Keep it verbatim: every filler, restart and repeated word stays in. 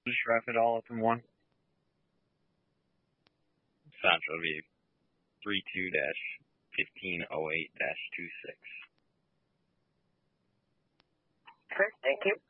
Just wrap it all up in one. Sancho would be three two dash fifteen oh eight dash two six. Okay, thank you.